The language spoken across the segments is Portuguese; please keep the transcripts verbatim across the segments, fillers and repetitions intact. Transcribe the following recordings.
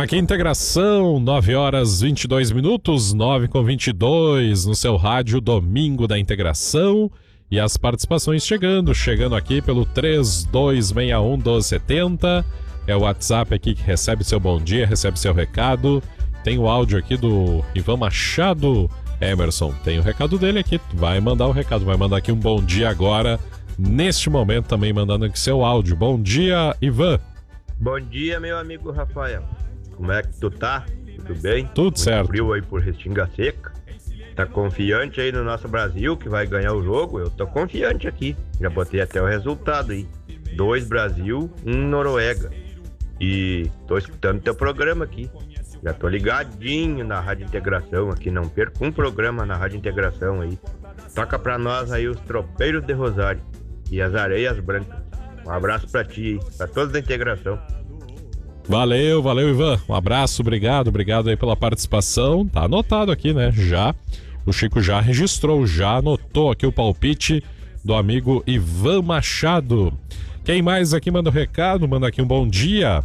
Aqui Integração, nove horas vinte e dois minutos, nove com vinte e dois, no seu rádio Domingo da Integração. E as participações chegando, chegando aqui pelo três dois seis um, um dois sete zero. É o WhatsApp aqui que recebe seu bom dia, recebe seu recado. Tem o áudio aqui do Ivan Machado. Emerson, tem o recado dele aqui. Vai mandar o recado, vai mandar aqui um bom dia agora. Neste momento também mandando aqui seu áudio. Bom dia, Ivan. Bom dia, meu amigo Rafael. Como é que tu tá? Tudo bem? Tudo Muito certo. Frio aí por Restinga Seca. Tá confiante aí no nosso Brasil que vai ganhar o jogo? Eu tô confiante aqui. Já botei até o resultado aí. Dois Brasil, um Noruega. E tô escutando teu programa aqui. Já tô ligadinho na Rádio Integração aqui. Não perco um programa na Rádio Integração aí. Toca pra nós aí os Tropeiros de Rosário e as Areias Brancas. Um abraço pra ti aí, pra todos da Integração. Valeu, valeu, Ivan. Um abraço, obrigado, obrigado aí pela participação. Tá anotado aqui, né? Já, o Chico já registrou, já anotou aqui o palpite do amigo Ivan Machado. Quem mais aqui manda o recado? Manda aqui um bom dia.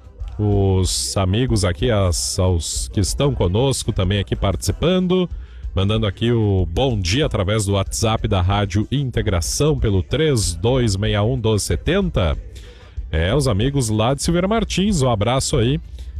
Os amigos aqui, as, aos que estão conosco também aqui participando. Mandando aqui o bom dia através do WhatsApp da Rádio Integração pelo três dois seis um, um dois sete zero. É, os amigos lá de Silveira Martins, um abraço aí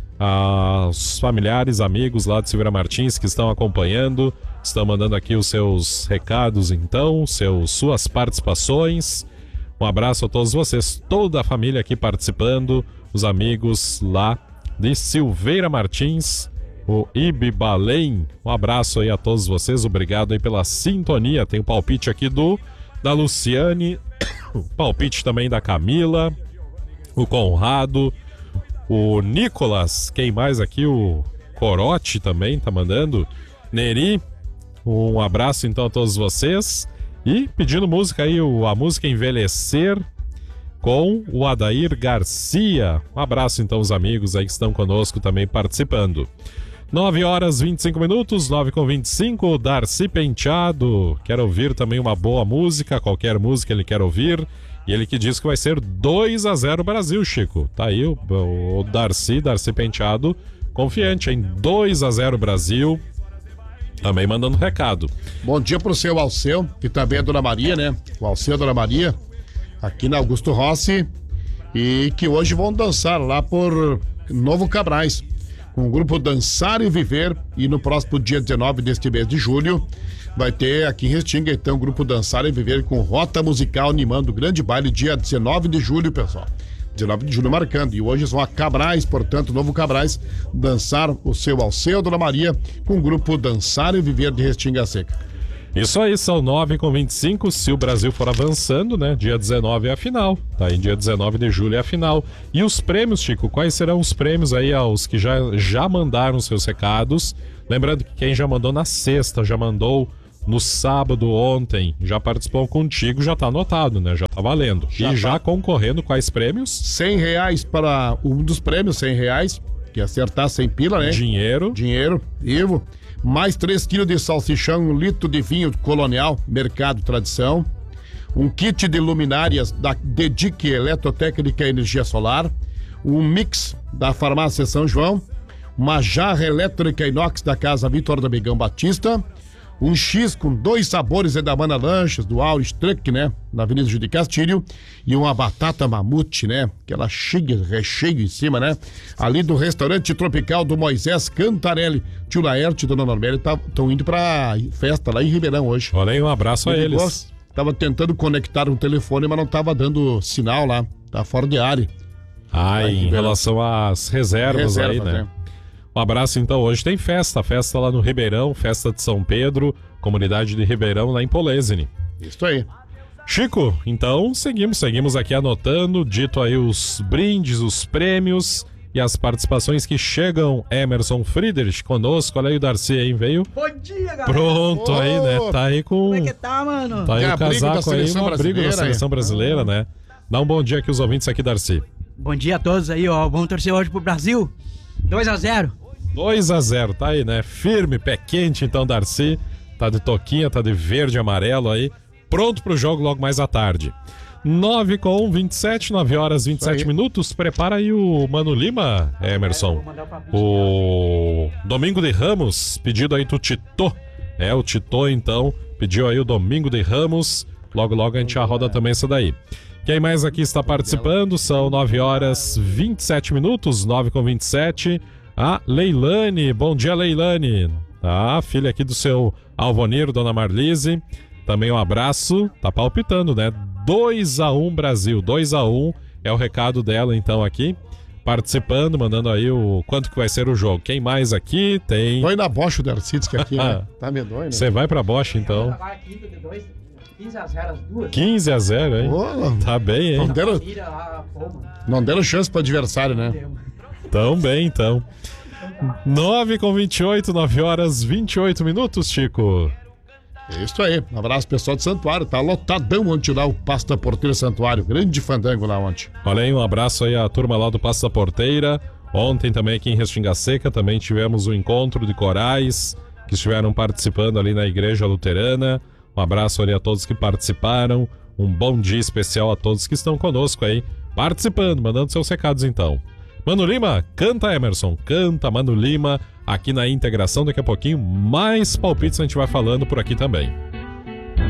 aos familiares, amigos lá de Silveira Martins que estão acompanhando, estão mandando aqui os seus recados então, seus, suas participações. Um abraço a todos vocês, toda a família aqui participando, os amigos lá de Silveira Martins, o Ibibalém. Um abraço aí a todos vocês, obrigado aí pela sintonia. Tem o palpite aqui do da Luciane, o palpite também da Camila, o Conrado, o Nicolas, quem mais aqui? O Corote também tá mandando. Neri, um abraço então a todos vocês. E pedindo música aí, a música Envelhecer com o Adair Garcia. Um abraço então aos amigos aí que estão conosco também participando. nove horas e vinte e cinco minutos, nove com vinte e cinco, Darcy Penteado. Quer ouvir também uma boa música, qualquer música ele quer ouvir. E ele que diz que vai ser dois a zero Brasil, Chico. Tá aí o, o Darcy, Darcy Penteado, confiante em dois a zero Brasil. Também mandando recado. Bom dia pro seu Alceu, que também é Dona Maria, né? O Alceu é Dona Maria, aqui na Augusto Rossi. E que hoje vão dançar lá por Novo Cabrais, com o grupo Dançar e Viver. E no próximo dia dezenove deste mês de julho vai ter aqui em Restinga, então, o grupo Dançar e Viver com Rota Musical animando o grande baile dia dezenove de julho, pessoal. dezenove de julho marcando. E hoje vão a Cabrais, portanto, Novo Cabrais, dançar o seu Alceu, Dona Maria, com o grupo Dançar e Viver de Restinga Seca. Isso aí, são nove com vinte e cinco. Se o Brasil for avançando, né? Dia dezenove é a final. Tá aí, dia dezenove de julho é a final. E os prêmios, Chico, quais serão os prêmios aí aos que já, já mandaram seus recados? Lembrando que quem já mandou na sexta, já mandou no sábado, ontem, já participou contigo, já tá anotado, né? Já tá valendo. Já e tá. Já concorrendo, quais prêmios? cem reais para um dos prêmios, cem reais, que acertar cem pila, né? Dinheiro. Dinheiro, Ivo. Mais três quilos de salsichão, um litro de vinho Colonial, Mercado Tradição. Um kit de luminárias da Dedique Eletrotécnica e Energia Solar. Um mix da Farmácia São João. Uma jarra elétrica inox da Casa Vitor do Amigão Batista. Um X com dois sabores da Mana Lanches, do Auris Truck, né? Na Avenida Júlio de Castilho. E uma batata mamute, né? Aquela cheia, recheio em cima, né? Ali do restaurante tropical do Moisés Cantarelli. Tio Laerte e Dona Normélia estão indo pra festa lá em Ribeirão hoje. Olha aí, um abraço a eles. Gosto, tava tentando conectar um telefone, mas não tava dando sinal lá. Tá fora de área. Ah, em Ribeirão. Relação às reservas, reservas aí, né? né? Um abraço então, hoje tem festa, festa lá no Ribeirão, festa de São Pedro, comunidade de Ribeirão lá em Polesine. Isso aí. Chico, então seguimos, seguimos aqui anotando, dito aí os brindes, os prêmios e as participações que chegam. Emerson Friedrich conosco, olha aí o Darcy aí, veio? Bom dia, galera. Pronto oh. aí, né, tá aí com... Como é que tá, mano? Tá aí é o casaco aí, um abrigo da seleção aí. brasileira, né? Dá um bom dia aqui os ouvintes aqui, Darcy. Bom dia a todos aí, ó, vamos torcer hoje pro Brasil, dois a zero. dois a zero, tá aí, né? Firme, pé quente, então, Darcy. Tá de toquinha, tá de verde e amarelo aí. Pronto pro jogo logo mais à tarde. nove com vinte e sete, nove horas e vinte e sete Aí. minutos. Prepara aí o Mano Lima, Emerson. O Domingo de Ramos, pedido aí do Titô. É, o Titô, então, pediu aí o Domingo de Ramos. Logo, logo a gente já roda também essa daí. Quem mais aqui está participando? São nove horas e vinte e sete minutos, nove com vinte e sete. A Leilane. Bom dia, Leilane. A filha aqui do seu Alvoniro, Dona Marlise. Também um abraço. Tá palpitando, né? dois a um Brasil. dois a um é o recado dela, então, aqui. Participando, mandando aí o quanto que vai ser o jogo. Quem mais aqui? Tem... Foi na Bosch o Dercitsky aqui, né? Tá medonho, né? Você vai pra Bosch, então. quinze a zero as duas. quinze a zero, hein? Ô, Tá bem, hein? não deram, não deram chance pro adversário, né? Tão bem, então. nove com vinte e oito, nove horas e vinte e oito minutos, Chico. É isso aí. Um abraço pessoal do Santuário. Tá lotadão ontem lá o Passo da Porteira Santuário. Grande fandango lá ontem. Olha aí, um abraço aí à turma lá do Passo da Porteira. Ontem também aqui em Restinga Seca também tivemos o encontro de corais que estiveram participando ali na Igreja Luterana. Um abraço ali a todos que participaram. Um bom dia especial a todos que estão conosco aí, participando, mandando seus recados então. Mano Lima, canta Emerson, canta Mano Lima aqui na Integração. Daqui a pouquinho mais palpites a gente vai falando por aqui também.